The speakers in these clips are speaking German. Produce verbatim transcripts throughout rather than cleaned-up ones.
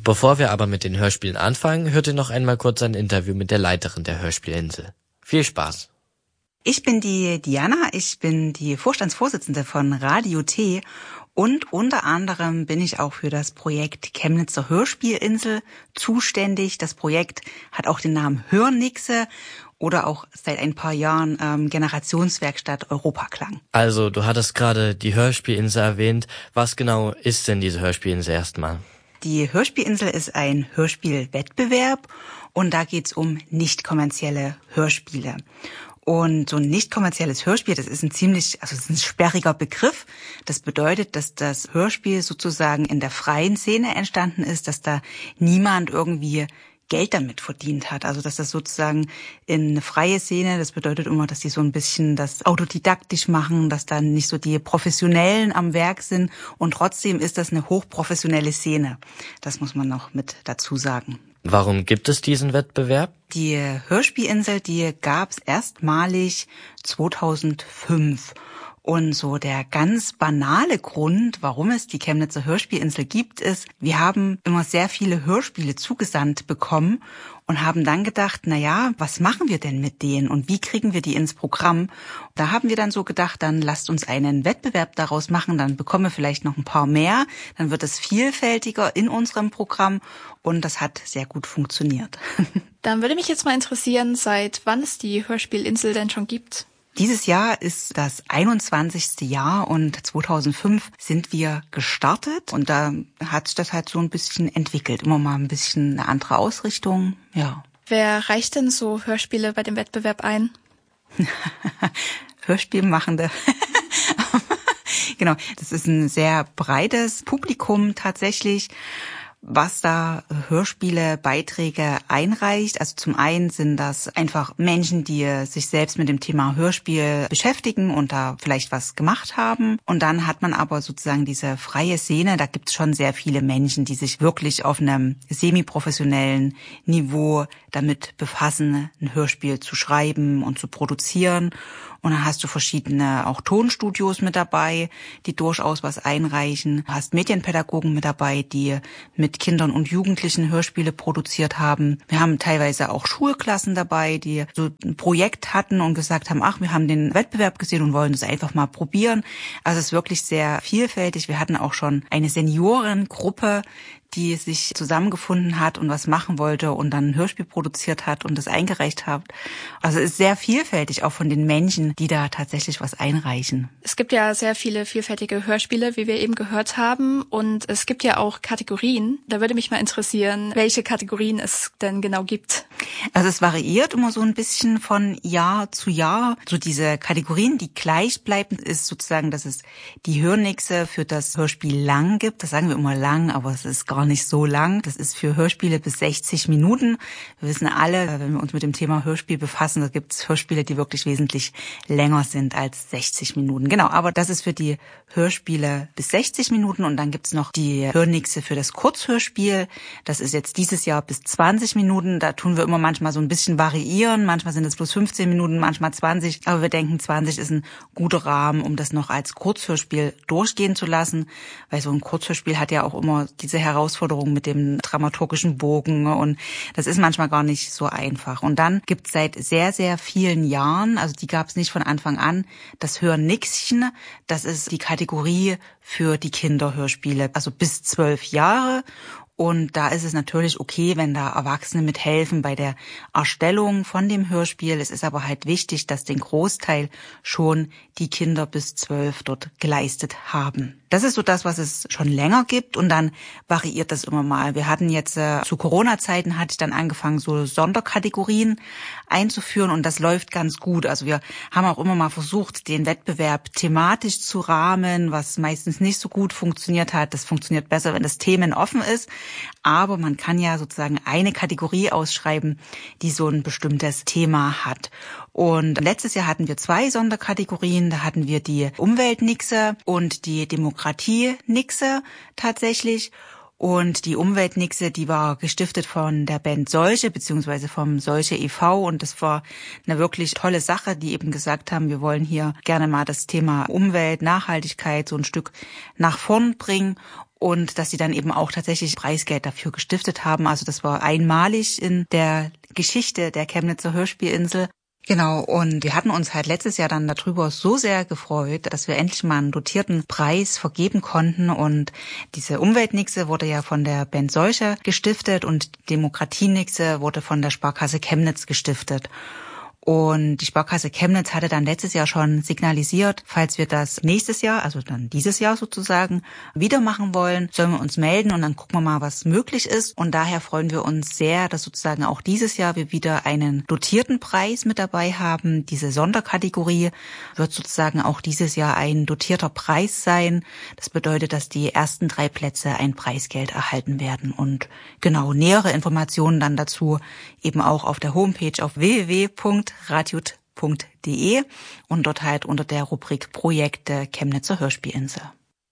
Bevor wir aber mit den Hörspielen anfangen, hört ihr noch einmal kurz ein Interview mit der Leiterin der Hörspielinsel. Viel Spaß! Ich bin die Diana, ich bin die Vorstandsvorsitzende von Radio T und unter anderem bin ich auch für das Projekt Chemnitzer Hörspielinsel zuständig. Das Projekt hat auch den Namen Hörnixe oder auch seit ein paar Jahren ähm, Generationswerkstatt Europaklang. Also, du hattest gerade die Hörspielinsel erwähnt. Was genau ist denn diese Hörspielinsel erstmal? Die Hörspielinsel ist ein Hörspielwettbewerb und da geht's um nicht kommerzielle Hörspiele. Und so ein nicht kommerzielles Hörspiel, das ist ein ziemlich, also das ist ein sperriger Begriff. Das bedeutet, dass das Hörspiel sozusagen in der freien Szene entstanden ist, dass da niemand irgendwie Geld damit verdient hat. Also dass das sozusagen in eine freie Szene, das bedeutet immer, dass die so ein bisschen das autodidaktisch machen, dass dann nicht so die Professionellen am Werk sind und trotzdem ist das eine hochprofessionelle Szene. Das muss man noch mit dazu sagen. Warum gibt es diesen Wettbewerb? Die Hörspielinsel, die gab's erstmalig zweitausendfünf. Und so der ganz banale Grund, warum es die Chemnitzer Hörspielinsel gibt, ist, wir haben immer sehr viele Hörspiele zugesandt bekommen und haben dann gedacht, na ja, was machen wir denn mit denen und wie kriegen wir die ins Programm? Da haben wir dann so gedacht, dann lasst uns einen Wettbewerb daraus machen, dann bekommen wir vielleicht noch ein paar mehr, dann wird es vielfältiger in unserem Programm und das hat sehr gut funktioniert. Dann würde mich jetzt mal interessieren, seit wann es die Hörspielinsel denn schon gibt? Dieses Jahr ist das einundzwanzigste Jahr und zweitausendfünf sind wir gestartet und da hat sich das halt so ein bisschen entwickelt. Immer mal ein bisschen eine andere Ausrichtung, ja. Wer reicht denn so Hörspiele bei dem Wettbewerb ein? Hörspielmachende. Genau, das ist ein sehr breites Publikum tatsächlich, was da Hörspiele, Beiträge einreicht. Also zum einen sind das einfach Menschen, die sich selbst mit dem Thema Hörspiel beschäftigen und da vielleicht was gemacht haben. Und dann hat man aber sozusagen diese freie Szene. Da gibt es schon sehr viele Menschen, die sich wirklich auf einem semi-professionellen Niveau damit befassen, ein Hörspiel zu schreiben und zu produzieren. Und dann hast du verschiedene auch Tonstudios mit dabei, die durchaus was einreichen. Du hast Medienpädagogen mit dabei, die mit Kindern und Jugendlichen Hörspiele produziert haben. Wir haben teilweise auch Schulklassen dabei, die so ein Projekt hatten und gesagt haben, ach, wir haben den Wettbewerb gesehen und wollen das einfach mal probieren. Also es ist wirklich sehr vielfältig. Wir hatten auch schon eine Seniorengruppe, die sich zusammengefunden hat und was machen wollte und dann ein Hörspiel produziert hat und das eingereicht hat. Also es ist sehr vielfältig, auch von den Menschen, die da tatsächlich was einreichen. Es gibt ja sehr viele vielfältige Hörspiele, wie wir eben gehört haben. Und es gibt ja auch Kategorien. Da würde mich mal interessieren, welche Kategorien es denn genau gibt. Also es variiert immer so ein bisschen von Jahr zu Jahr. So diese Kategorien, die gleich bleiben, ist sozusagen, dass es die Hörnixe für das Hörspiel lang gibt. Das sagen wir immer lang, aber es ist gar nicht so lang. Das ist für Hörspiele bis sechzig Minuten. Wir wissen alle, wenn wir uns mit dem Thema Hörspiel befassen, da gibt es Hörspiele, die wirklich wesentlich länger sind als sechzig Minuten. Genau, aber das ist für die Hörspiele bis sechzig Minuten und dann gibt es noch die Hörnixe für das Kurzhörspiel. Das ist jetzt dieses Jahr bis zwanzig Minuten. Da tun wir immer manchmal so ein bisschen variieren. Manchmal sind es bloß fünfzehn Minuten, manchmal zwanzig. Aber wir denken, zwanzig ist ein guter Rahmen, um das noch als Kurzhörspiel durchgehen zu lassen. Weil so ein Kurzhörspiel hat ja auch immer diese Herausforderung mit dem dramaturgischen Bogen und das ist manchmal gar nicht so einfach. Und dann gibt es seit sehr, sehr vielen Jahren, also die gab es nicht von Anfang an, das Hörnixchen. Das ist die Kategorie für die Kinderhörspiele, also bis zwölf Jahre. Und da ist es natürlich okay, wenn da Erwachsene mithelfen bei der Erstellung von dem Hörspiel. Es ist aber halt wichtig, dass den Großteil schon die Kinder bis zwölf dort geleistet haben. Das ist so das, was es schon länger gibt und dann variiert das immer mal. Wir hatten jetzt äh, zu Corona-Zeiten hatte ich dann angefangen, so Sonderkategorien einzuführen und das läuft ganz gut. Also wir haben auch immer mal versucht, den Wettbewerb thematisch zu rahmen, was meistens nicht so gut funktioniert hat. Das funktioniert besser, wenn das themenoffen ist. Aber man kann ja sozusagen eine Kategorie ausschreiben, die so ein bestimmtes Thema hat. Und letztes Jahr hatten wir zwei Sonderkategorien. Da hatten wir die Umweltnixe und die Demokratie-Nixe tatsächlich. Und die Umweltnixe, die war gestiftet von der Band Solche, beziehungsweise vom Solche e V. Und das war eine wirklich tolle Sache, die eben gesagt haben, wir wollen hier gerne mal das Thema Umwelt, Nachhaltigkeit so ein Stück nach vorn bringen. und dass sie dann eben auch tatsächlich Preisgeld dafür gestiftet haben. Also das war einmalig in der Geschichte der Chemnitzer Hörspielinsel. Genau, und wir hatten uns halt letztes Jahr dann darüber so sehr gefreut, dass wir endlich mal einen dotierten Preis vergeben konnten. Und diese Umweltnixe wurde ja von der Band Seuche gestiftet und Demokratienixe wurde von der Sparkasse Chemnitz gestiftet. Und die Sparkasse Chemnitz hatte dann letztes Jahr schon signalisiert, falls wir das nächstes Jahr, also dann dieses Jahr sozusagen, wieder machen wollen, sollen wir uns melden und dann gucken wir mal, was möglich ist. Und daher freuen wir uns sehr, dass sozusagen auch dieses Jahr wir wieder einen dotierten Preis mit dabei haben. Diese Sonderkategorie wird sozusagen auch dieses Jahr ein dotierter Preis sein. Das bedeutet, dass die ersten drei Plätze ein Preisgeld erhalten werden. Und genau, nähere Informationen dann dazu eben auch auf der Homepage auf w w w punkt radiot punkt de und dort halt unter der Rubrik Projekte Chemnitzer Hörspielinsel.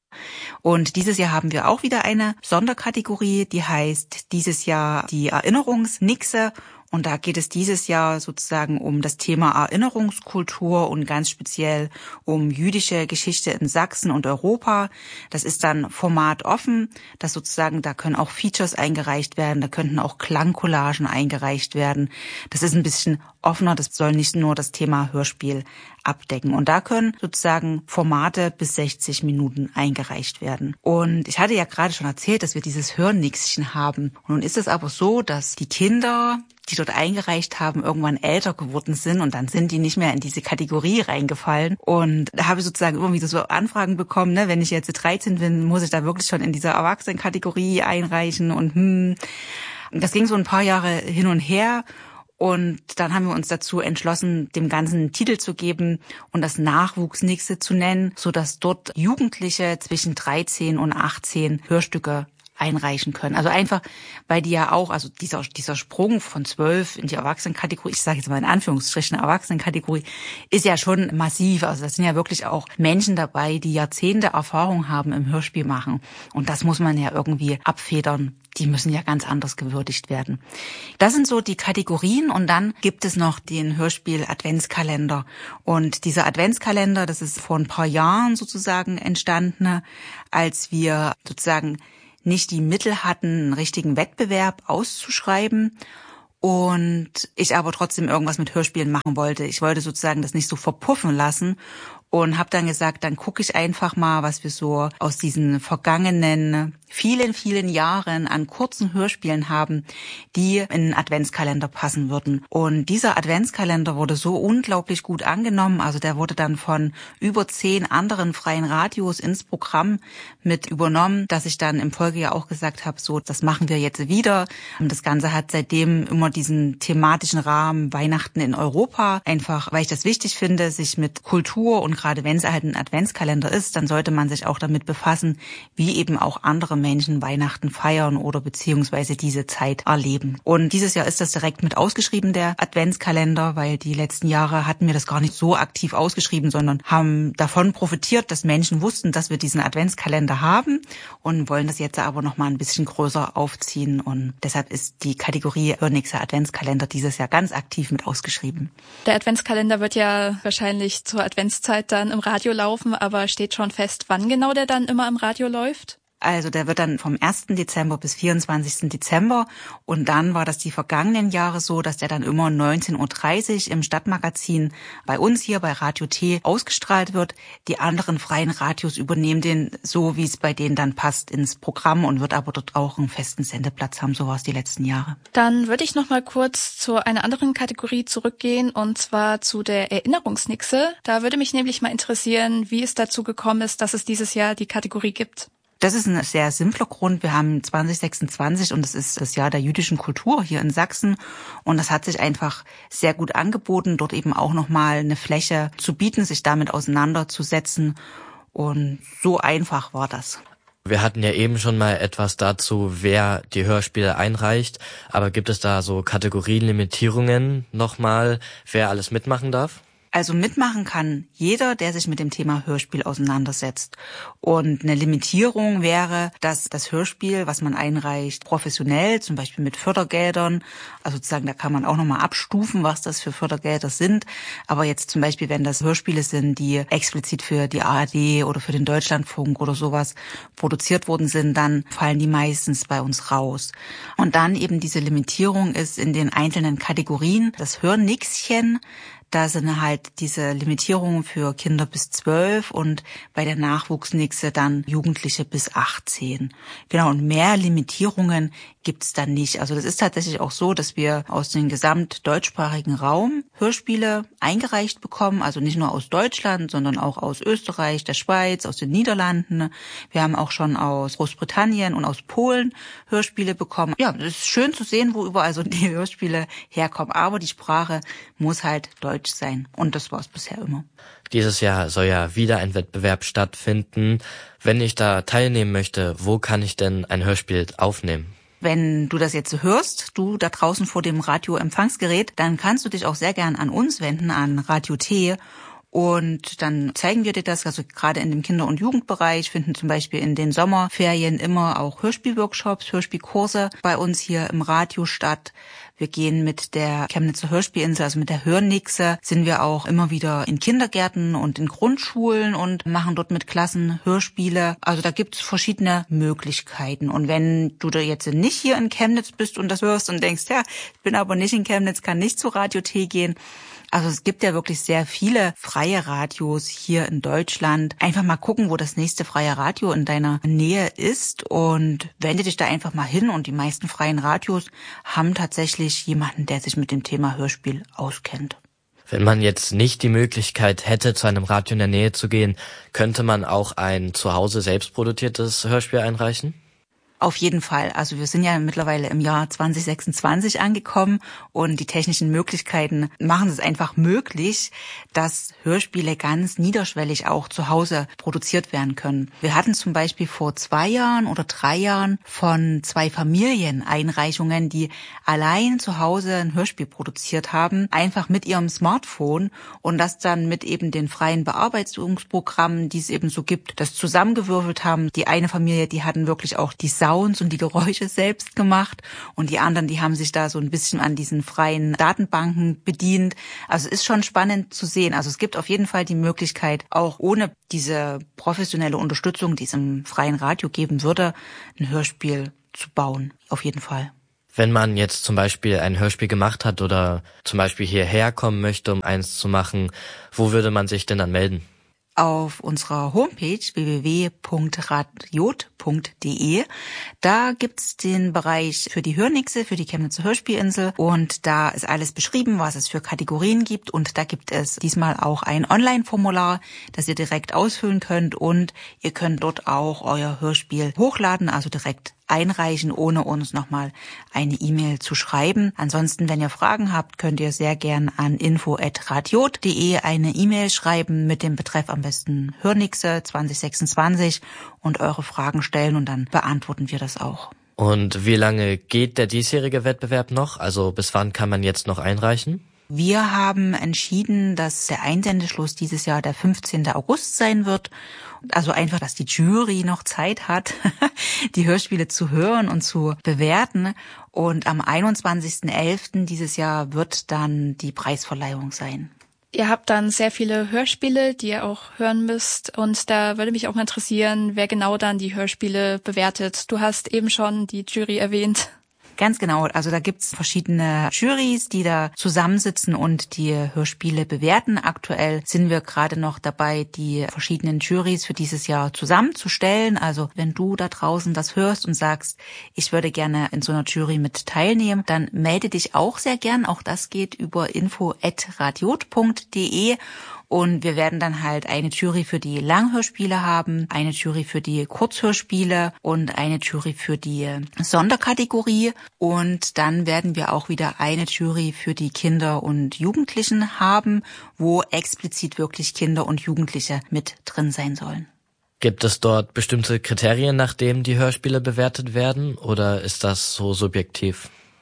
Und dieses Jahr haben wir auch wieder eine Sonderkategorie, die heißt dieses Jahr die Erinnerungsnixe. Und da geht es dieses Jahr sozusagen um das Thema Erinnerungskultur und ganz speziell um jüdische Geschichte in Sachsen und Europa. Das ist dann formatoffen, das sozusagen, da können auch Features eingereicht werden, da könnten auch Klangcollagen eingereicht werden. Das ist ein bisschen offener, das soll nicht nur das Thema Hörspiel abdecken. Und da können sozusagen Formate bis sechzig Minuten eingereicht werden. Und ich hatte ja gerade schon erzählt, dass wir dieses Hörnixchen haben. Und nun ist es aber so, dass die Kinder, die dort eingereicht haben, irgendwann älter geworden sind und dann sind die nicht mehr in diese Kategorie reingefallen. Und da habe ich sozusagen immer wieder so Anfragen bekommen, ne, wenn ich jetzt dreizehn bin, muss ich da wirklich schon in dieser Erwachsenenkategorie einreichen und hm. Das ging so ein paar Jahre hin und her. Und dann haben wir uns dazu entschlossen, dem Ganzen einen Titel zu geben und das Nachwuchsnixe zu nennen, sodass dort Jugendliche zwischen dreizehn und achtzehn Hörstücke einreichen können. Also einfach, weil die ja auch, also dieser dieser Sprung von zwölf in die Erwachsenenkategorie, ich sage jetzt mal in Anführungsstrichen Erwachsenenkategorie, ist ja schon massiv. Also das sind ja wirklich auch Menschen dabei, die Jahrzehnte Erfahrung haben im Hörspiel machen. Und das muss man ja irgendwie abfedern. Die müssen ja ganz anders gewürdigt werden. Das sind so die Kategorien und dann gibt es noch den Hörspiel-Adventskalender. Und dieser Adventskalender, das ist vor ein paar Jahren sozusagen entstanden, als wir sozusagen nicht die Mittel hatten, einen richtigen Wettbewerb auszuschreiben und ich aber trotzdem irgendwas mit Hörspielen machen wollte. Ich wollte sozusagen das nicht so verpuffen lassen und habe dann gesagt, dann gucke ich einfach mal, was wir so aus diesen vergangenen vielen, vielen Jahren an kurzen Hörspielen haben, die in einen Adventskalender passen würden. Und dieser Adventskalender wurde so unglaublich gut angenommen. Also der wurde dann von über zehn anderen freien Radios ins Programm mit übernommen, dass ich dann im Folgejahr auch gesagt habe, so, das machen wir jetzt wieder. Und das Ganze hat seitdem immer diesen thematischen Rahmen Weihnachten in Europa. Einfach, weil ich das wichtig finde, sich mit Kultur und gerade wenn es halt ein Adventskalender ist, dann sollte man sich auch damit befassen, wie eben auch andere Menschen Weihnachten feiern oder beziehungsweise diese Zeit erleben. Und dieses Jahr ist das direkt mit ausgeschrieben, der Adventskalender, weil die letzten Jahre hatten wir das gar nicht so aktiv ausgeschrieben, sondern haben davon profitiert, dass Menschen wussten, dass wir diesen Adventskalender haben und wollen das jetzt aber noch mal ein bisschen größer aufziehen. Und deshalb ist die Kategorie Hörnixe Adventskalender dieses Jahr ganz aktiv mit ausgeschrieben. Der Adventskalender wird ja wahrscheinlich zur Adventszeit dann im Radio laufen, aber steht schon fest, wann genau der dann immer im Radio läuft? Also der wird dann vom ersten Dezember bis vierundzwanzigsten Dezember und dann war das die vergangenen Jahre so, dass der dann immer neunzehn Uhr dreißig im Stadtmagazin bei uns hier bei Radio T ausgestrahlt wird. Die anderen freien Radios übernehmen den so, wie es bei denen dann passt, ins Programm und wird aber dort auch einen festen Sendeplatz haben. So war es die letzten Jahre. Dann würde ich noch mal kurz zu einer anderen Kategorie zurückgehen und zwar zu der Erinnerungsnixe. Da würde mich nämlich mal interessieren, wie es dazu gekommen ist, dass es dieses Jahr die Kategorie gibt. Das ist ein sehr simpler Grund. Wir haben zwanzig sechsundzwanzig und es ist das Jahr der jüdischen Kultur hier in Sachsen. Und das hat sich einfach sehr gut angeboten, dort eben auch nochmal eine Fläche zu bieten, sich damit auseinanderzusetzen. Und so einfach war das. Wir hatten ja eben schon mal etwas dazu, wer die Hörspiele einreicht. Aber gibt es da so Kategorienlimitierungen nochmal, wer alles mitmachen darf? Also mitmachen kann jeder, der sich mit dem Thema Hörspiel auseinandersetzt. Und eine Limitierung wäre, dass das Hörspiel, was man einreicht, professionell, zum Beispiel mit Fördergeldern, also sozusagen, da kann man auch nochmal abstufen, was das für Fördergelder sind. Aber jetzt zum Beispiel, wenn das Hörspiele sind, die explizit für die A R D oder für den Deutschlandfunk oder sowas produziert worden sind, dann fallen die meistens bei uns raus. Und dann eben diese Limitierung ist in den einzelnen Kategorien. Das Hörnixchen, da sind halt diese Limitierungen für Kinder bis zwölf und bei der Nachwuchsnixe dann Jugendliche bis achtzehn. Genau, und mehr Limitierungen gibt's dann nicht. Also das ist tatsächlich auch so, dass wir aus dem gesamtdeutschsprachigen Raum Hörspiele eingereicht bekommen, also nicht nur aus Deutschland, sondern auch aus Österreich, der Schweiz, aus den Niederlanden. Wir haben auch schon aus Großbritannien und aus Polen Hörspiele bekommen. Ja, es ist schön zu sehen, wo überall so die Hörspiele herkommen, aber die Sprache muss halt Deutsch sein. Und das war es bisher immer. Dieses Jahr soll ja wieder ein Wettbewerb stattfinden. Wenn ich da teilnehmen möchte, wo kann ich denn ein Hörspiel aufnehmen? Wenn du das jetzt hörst, du da draußen vor dem Radioempfangsgerät, dann kannst du dich auch sehr gern an uns wenden, an Radio T. Und dann zeigen wir dir das, also gerade in dem Kinder- und Jugendbereich finden zum Beispiel in den Sommerferien immer auch Hörspielworkshops, Hörspielkurse bei uns hier im Radio statt. Wir gehen mit der Chemnitzer Hörspielinsel, also mit der Hörnixe, sind wir auch immer wieder in Kindergärten und in Grundschulen und machen dort mit Klassen Hörspiele. Also da gibt's verschiedene Möglichkeiten. Und wenn du da jetzt nicht hier in Chemnitz bist und das hörst und denkst, ja, ich bin aber nicht in Chemnitz, kann nicht zu Radio T gehen. Also es gibt ja wirklich sehr viele freie Radios hier in Deutschland. Einfach mal gucken, wo das nächste freie Radio in deiner Nähe ist und wende dich da einfach mal hin. Und die meisten freien Radios haben tatsächlich jemanden, der sich mit dem Thema Hörspiel auskennt. Wenn man jetzt nicht die Möglichkeit hätte, zu einem Radio in der Nähe zu gehen, könnte man auch ein zu Hause selbst produziertes Hörspiel einreichen? Auf jeden Fall. Also wir sind ja mittlerweile im Jahr zwanzig sechsundzwanzig angekommen und die technischen Möglichkeiten machen es einfach möglich, dass Hörspiele ganz niederschwellig auch zu Hause produziert werden können. Wir hatten zum Beispiel vor zwei Jahren oder drei Jahren von zwei Familien Einreichungen, die allein zu Hause ein Hörspiel produziert haben, einfach mit ihrem Smartphone und das dann mit eben den freien Bearbeitungsprogrammen, die es eben so gibt, das zusammengewürfelt haben. Die eine Familie, die hatten wirklich auch die Sounds und die Geräusche selbst gemacht und die anderen, die haben sich da so ein bisschen an diesen freien Datenbanken bedient. Also es ist schon spannend zu sehen. Also es gibt auf jeden Fall die Möglichkeit, auch ohne diese professionelle Unterstützung, die es im freien Radio geben würde, ein Hörspiel zu bauen. Auf jeden Fall. Wenn man jetzt zum Beispiel ein Hörspiel gemacht hat oder zum Beispiel hierher kommen möchte, um eins zu machen, wo würde man sich denn dann melden? Auf unserer Homepage w w w punkt radiot punkt d e. Da gibt's den Bereich für die Hörnixe, für die Chemnitzer Hörspielinsel und da ist alles beschrieben, was es für Kategorien gibt und da gibt es diesmal auch ein Online-Formular, das ihr direkt ausfüllen könnt und ihr könnt dort auch euer Hörspiel hochladen, also direkt einreichen, ohne uns nochmal eine E-Mail zu schreiben. Ansonsten, wenn ihr Fragen habt, könnt ihr sehr gern an info at radiot punkt d e eine E-Mail schreiben mit dem Betreff am besten Hörnixe zwanzig sechsundzwanzig und eure Fragen stellen und dann beantworten wir das auch. Und wie lange geht der diesjährige Wettbewerb noch? Also bis wann kann man jetzt noch einreichen? Wir haben entschieden, dass der Einsendeschluss dieses Jahr der fünfzehnten August sein wird. Also einfach, dass die Jury noch Zeit hat, die Hörspiele zu hören und zu bewerten. Und am einundzwanzigsten elften dieses Jahr wird dann die Preisverleihung sein. Ihr habt dann sehr viele Hörspiele, die ihr auch hören müsst. Und da würde mich auch mal interessieren, wer genau dann die Hörspiele bewertet. Du hast eben schon die Jury erwähnt. Ganz genau. Also da gibt's verschiedene Jurys, die da zusammensitzen und die Hörspiele bewerten. Aktuell sind wir gerade noch dabei, die verschiedenen Jurys für dieses Jahr zusammenzustellen. Also wenn du da draußen das hörst und sagst, ich würde gerne in so einer Jury mit teilnehmen, dann melde dich auch sehr gern. Auch das geht über info at radiot punkt d e. Und wir werden dann halt eine Jury für die Langhörspiele haben, eine Jury für die Kurzhörspiele und eine Jury für die Sonderkategorie. Und dann werden wir auch wieder eine Jury für die Kinder und Jugendlichen haben, wo explizit wirklich Kinder und Jugendliche mit drin sein sollen. Gibt es dort bestimmte Kriterien, nach denen die Hörspiele bewertet werden, oder ist das so subjektiv?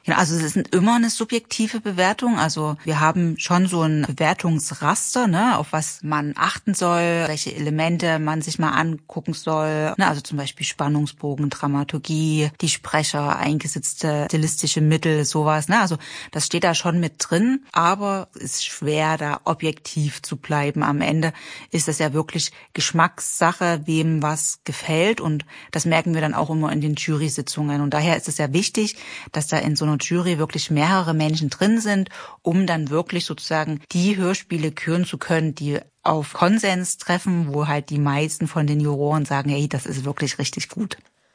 Genau, also es ist immer eine subjektive Bewertung. Also wir haben schon so ein Bewertungsraster, ne, auf was man achten soll, welche Elemente man sich mal angucken soll. Ne, also zum Beispiel Spannungsbogen, Dramaturgie, die Sprecher, eingesetzte stilistische Mittel, sowas. Ne, also das steht da schon mit drin, aber es ist schwer, da objektiv zu bleiben. Am Ende ist das ja wirklich Geschmackssache, wem was gefällt, und das merken wir dann auch immer in den Jury-Sitzungen. Und daher ist es ja wichtig, dass da in so einer Jury wirklich mehrere Menschen drin sind, um dann wirklich sozusagen die Hörspiele küren zu können, die auf Konsens treffen, wo halt die meisten von den Juroren sagen, hey, das ist wirklich richtig gut.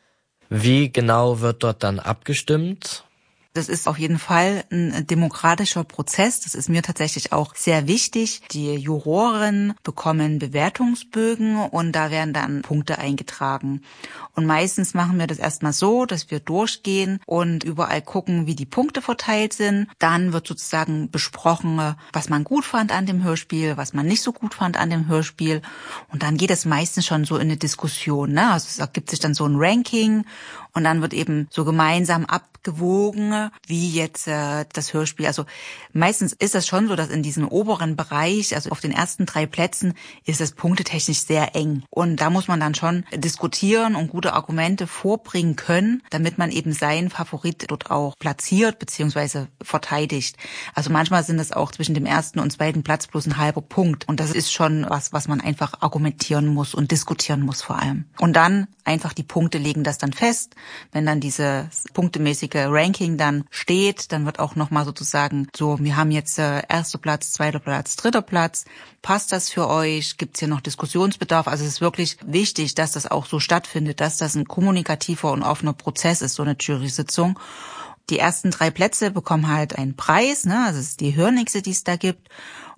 Wie genau wird dort dann abgestimmt? Das ist auf jeden Fall ein demokratischer Prozess. Das ist mir tatsächlich auch sehr wichtig. Die Juroren bekommen Bewertungsbögen und da werden dann Punkte eingetragen. Und meistens machen wir das erstmal so, dass wir durchgehen und überall gucken, wie die Punkte verteilt sind. Dann wird sozusagen besprochen, was man gut fand an dem Hörspiel, was man nicht so gut fand an dem Hörspiel. Und dann geht es meistens schon so in eine Diskussion, ne? Also es ergibt sich dann so ein Ranking und dann wird eben so gemeinsam abgewogen, wie jetzt äh, das Hörspiel. Also meistens ist es schon so, dass in diesem oberen Bereich, also auf den ersten drei Plätzen, ist es punktetechnisch sehr eng. Und da muss man dann schon diskutieren und gute Argumente vorbringen können, damit man eben seinen Favorit dort auch platziert bzw. verteidigt. Also manchmal sind es auch zwischen dem ersten und zweiten Platz bloß ein halber Punkt. Und das ist schon was, was man einfach argumentieren muss und diskutieren muss vor allem. Und dann einfach die Punkte legen das dann fest. Wenn dann diese punktemäßige Ranking dann steht, dann wird auch nochmal sozusagen so, wir haben jetzt äh, erster Platz, zweiter Platz, dritter Platz. Passt das für euch? Gibt es hier noch Diskussionsbedarf? Also es ist wirklich wichtig, dass das auch so stattfindet, dass das ein kommunikativer und offener Prozess ist, so eine Jury-Sitzung. Die ersten drei Plätze bekommen halt einen Preis, ne? Also es ist die Hörnixe, die es da gibt.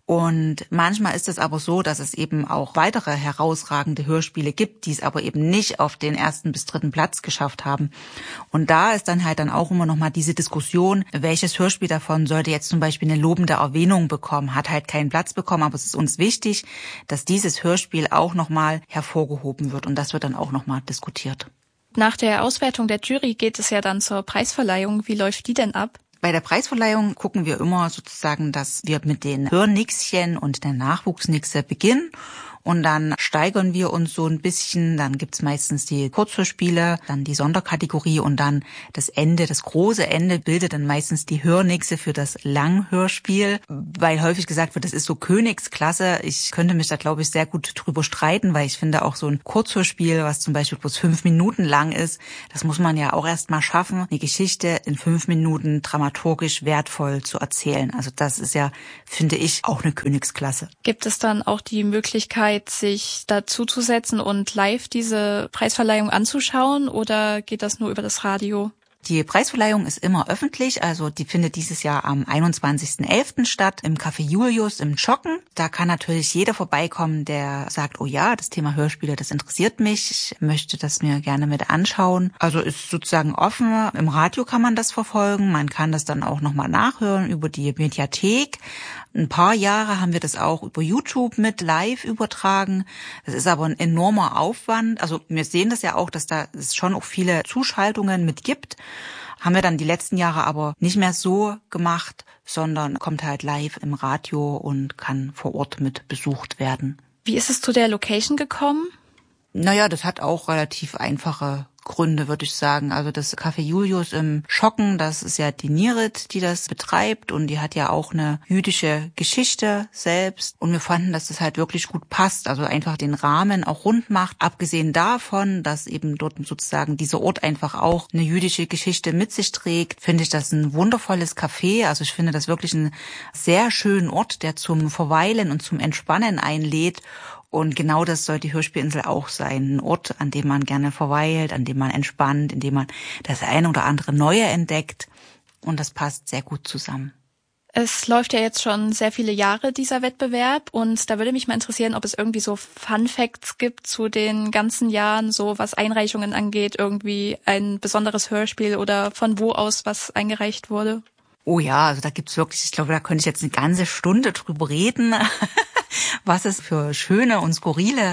Und manchmal ist es aber so, dass es eben auch weitere herausragende Hörspiele gibt, die es aber eben nicht auf den ersten bis dritten Platz geschafft haben. Und da ist dann halt dann auch immer noch mal diese Diskussion, welches Hörspiel davon sollte jetzt zum Beispiel eine lobende Erwähnung bekommen, hat halt keinen Platz bekommen, aber es ist uns wichtig, dass dieses Hörspiel auch noch mal hervorgehoben wird und das wird dann auch noch mal diskutiert. Nach der Auswertung der Jury geht es ja dann zur Preisverleihung. Wie läuft die denn ab? Bei der Preisverleihung gucken wir immer sozusagen, dass wir mit den Hörnixchen und der Nachwuchsnixe beginnen. Und dann steigern wir uns so ein bisschen. Dann gibt's meistens die Kurzhörspiele, dann die Sonderkategorie und dann das Ende, das große Ende bildet dann meistens die Hörnixe für das Langhörspiel. Weil häufig gesagt wird, das ist so Königsklasse. Ich könnte mich da, glaube ich, sehr gut drüber streiten, weil ich finde auch so ein Kurzhörspiel, was zum Beispiel bloß fünf Minuten lang ist, das muss man ja auch erst mal schaffen, eine Geschichte in fünf Minuten dramaturgisch wertvoll zu erzählen. Also das ist ja, finde ich, auch eine Königsklasse. Gibt es dann auch die Möglichkeit, sich dazuzusetzen und live diese Preisverleihung anzuschauen oder geht das nur über das Radio? Die Preisverleihung ist immer öffentlich, also die findet dieses Jahr am einundzwanzigsten elften statt im Café Julius im Schocken. Da kann natürlich jeder vorbeikommen, der sagt, oh ja, das Thema Hörspiele, das interessiert mich, ich möchte das mir gerne mit anschauen. Also ist sozusagen offen, im Radio kann man das verfolgen, man kann das dann auch nochmal nachhören über die Mediathek. Ein paar Jahre haben wir das auch über YouTube mit live übertragen. Das ist aber ein enormer Aufwand. Also wir sehen das ja auch, dass da es schon auch viele Zuschaltungen mit gibt. Haben wir dann die letzten Jahre aber nicht mehr so gemacht, sondern kommt halt live im Radio und kann vor Ort mit besucht werden. Wie ist es zu der Location gekommen? Naja, das hat auch relativ einfache Gründe, würde ich sagen. Also das Café Julius im Schocken, das ist ja die Nirit, die das betreibt und die hat ja auch eine jüdische Geschichte selbst und wir fanden, dass das halt wirklich gut passt, also einfach den Rahmen auch rund macht. Abgesehen davon, dass eben dort sozusagen dieser Ort einfach auch eine jüdische Geschichte mit sich trägt, finde ich das ein wundervolles Café. Also ich finde das wirklich einen sehr schönen Ort, der zum Verweilen und zum Entspannen einlädt. Und genau das soll die Hörspielinsel auch sein. Ein Ort, an dem man gerne verweilt, an dem man entspannt, in dem man das eine oder andere Neue entdeckt. Und das passt sehr gut zusammen. Es läuft ja jetzt schon sehr viele Jahre, dieser Wettbewerb. Und da würde mich mal interessieren, ob es irgendwie so Fun Facts gibt zu den ganzen Jahren, so was Einreichungen angeht, irgendwie ein besonderes Hörspiel oder von wo aus was eingereicht wurde. Oh ja, also da gibt's wirklich, ich glaube, da könnte ich jetzt eine ganze Stunde drüber reden, was es für schöne und skurrile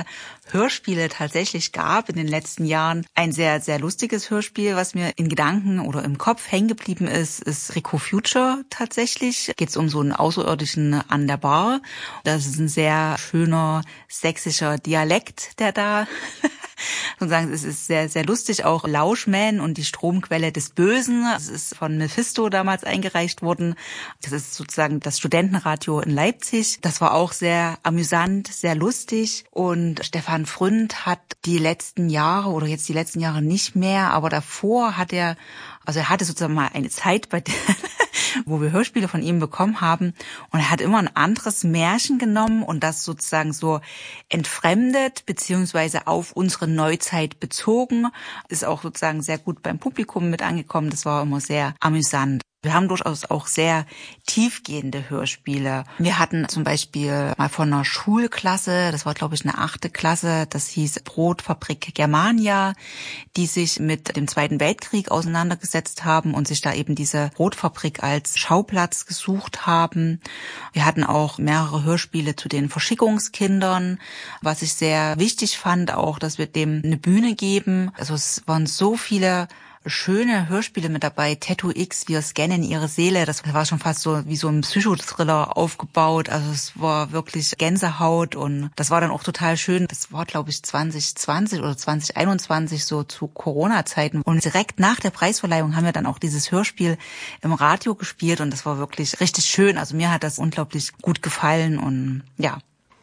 Hörspiele tatsächlich gab in den letzten Jahren. Ein sehr, sehr lustiges Hörspiel, was mir in Gedanken oder im Kopf hängen geblieben ist, ist Rico Future tatsächlich. Geht es um so einen Außerirdischen an der Bar. Das ist ein sehr schöner sächsischer Dialekt, der da sozusagen, es ist sehr, sehr lustig. Auch Lauschman und die Stromquelle des Bösen. Es ist von Mephisto damals eingereicht worden. Das ist sozusagen das Studentenradio in Leipzig. Das war auch sehr amüsant, sehr lustig. Und Stefan Fründ hat die letzten Jahre oder jetzt die letzten Jahre nicht mehr, aber davor hat er, also er hatte sozusagen mal eine Zeit, bei der wo wir Hörspiele von ihm bekommen haben. Und er hat immer ein anderes Märchen genommen und das sozusagen so entfremdet beziehungsweise auf unsere Neuzeit bezogen. Ist auch sozusagen sehr gut beim Publikum mit angekommen. Das war immer sehr amüsant. Wir haben durchaus auch sehr tiefgehende Hörspiele. Wir hatten zum Beispiel mal von einer Schulklasse, das war glaube ich eine achte Klasse, das hieß Brotfabrik Germania, die sich mit dem Zweiten Weltkrieg auseinandergesetzt haben und sich da eben diese Brotfabrik als Schauplatz gesucht haben. Wir hatten auch mehrere Hörspiele zu den Verschickungskindern, was ich sehr wichtig fand, auch, dass wir dem eine Bühne geben. Also es waren so viele schöne Hörspiele mit dabei. Tattoo X, wir scannen ihre Seele. Das war schon fast so wie so ein Psychothriller aufgebaut. Also es war wirklich Gänsehaut und das war dann auch total schön. Das war, glaube ich, zwanzig zwanzig oder zwanzig einundzwanzig, so zu Corona-Zeiten. Und direkt nach der Preisverleihung haben wir dann auch dieses Hörspiel im Radio gespielt und das war wirklich richtig schön. Also mir hat das unglaublich gut gefallen und ja.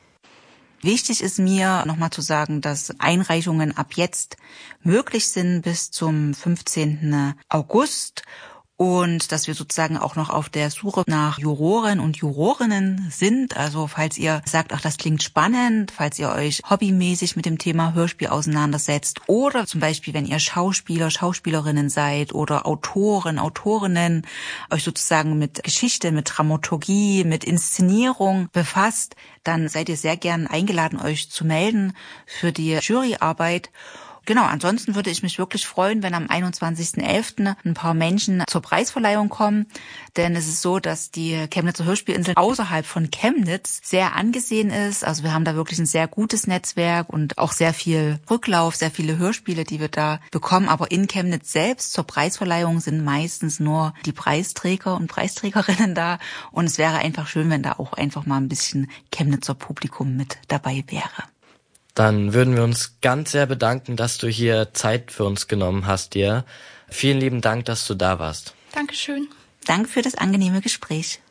Wichtig ist mir nochmal zu sagen, dass Einreichungen ab jetzt möglich sind bis zum fünfzehnten August und dass wir sozusagen auch noch auf der Suche nach Juroren und Jurorinnen sind. Also falls ihr sagt, ach, das klingt spannend, falls ihr euch hobbymäßig mit dem Thema Hörspiel auseinandersetzt oder zum Beispiel, wenn ihr Schauspieler, Schauspielerinnen seid oder Autoren, Autorinnen, euch sozusagen mit Geschichte, mit Dramaturgie, mit Inszenierung befasst, dann seid ihr sehr gern eingeladen, euch zu melden für die Juryarbeit. Genau, ansonsten würde ich mich wirklich freuen, wenn am einundzwanzigsten elften ein paar Menschen zur Preisverleihung kommen, denn es ist so, dass die Chemnitzer Hörspielinsel außerhalb von Chemnitz sehr angesehen ist. Also wir haben da wirklich ein sehr gutes Netzwerk und auch sehr viel Rücklauf, sehr viele Hörspiele, die wir da bekommen. Aber in Chemnitz selbst zur Preisverleihung sind meistens nur die Preisträger und Preisträgerinnen da und es wäre einfach schön, wenn da auch einfach mal ein bisschen Chemnitzer Publikum mit dabei wäre. Dann würden wir uns ganz sehr bedanken, dass du hier Zeit für uns genommen hast, dir. Vielen lieben Dank, dass du da warst. Dankeschön. Danke für das angenehme Gespräch.